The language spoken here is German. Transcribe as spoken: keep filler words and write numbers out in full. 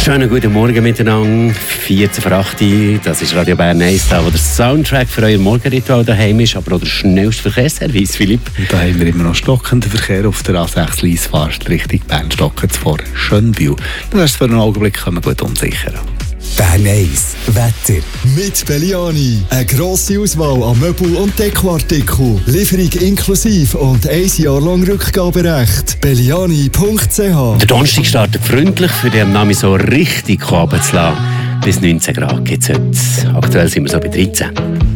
Schönen guten Morgen miteinander. vierzehn vor acht Uhr, das ist Radio Bern eins, da wo der Soundtrack für euer Morgenritual daheim ist, aber auch der schnellste Verkehrsservice, Philipp. Und da haben wir immer noch stockenden Verkehr auf der A sechs Liesfahrt Richtung Bern-Stocken vor Schönbühl. Du hast für einen Augenblick können wir gut umsichern. Bern eins Wetter. Mit Belliani. Eine grosse Auswahl an Möbel- und Dekoartikeln. Lieferung inklusive und ein Jahr lang Rückgaberecht. Belliani punkt c h. Der Donnerstag startet freundlich, für den Name so richtig runterzulassen. Bis neunzehn Grad gibt es heute. Aktuell sind wir so bei dreizehn.